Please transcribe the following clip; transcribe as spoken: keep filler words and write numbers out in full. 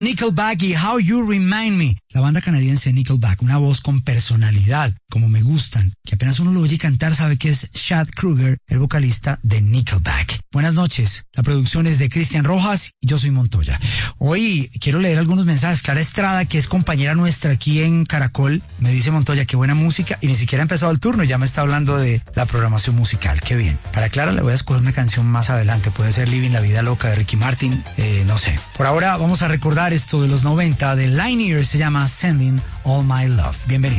Nickelback y How You Remind Me. La banda canadiense Nickelback, una voz con personalidad, como me gustan, que apenas uno lo oye cantar sabe que es Chad Kroeger, el vocalista de Nickelback. Buenas noches, la producción es de Cristian Rojas y yo soy Montoya. Hoy quiero leer algunos mensajes. Clara Estrada, que es compañera nuestra aquí en Caracol, me dice: Montoya, qué buena música, y ni siquiera ha empezado el turno, ya me está hablando de la programación musical, qué bien. Para Clara le voy a escoger una canción más adelante, puede ser Living la Vida Loca de Ricky Martin, eh, no sé. Por ahora vamos a recordar esto de los noventa, de Linear, se llama Sending All My Love. Bienvenido.